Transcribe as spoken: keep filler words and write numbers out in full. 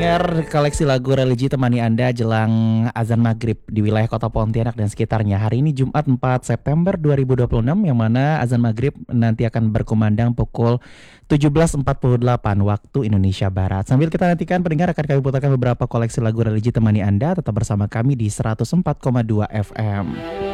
pendengar, koleksi lagu religi temani Anda jelang azan maghrib di wilayah kota Pontianak dan sekitarnya. Hari ini Jumat empat September dua ribu dua puluh enam yang mana azan maghrib nanti akan berkumandang pukul tujuh belas empat puluh delapan waktu Indonesia Barat. Sambil kita nantikan pendengar akan kami putarkan beberapa koleksi lagu religi temani Anda. Tetap bersama kami di seratus empat koma dua F M.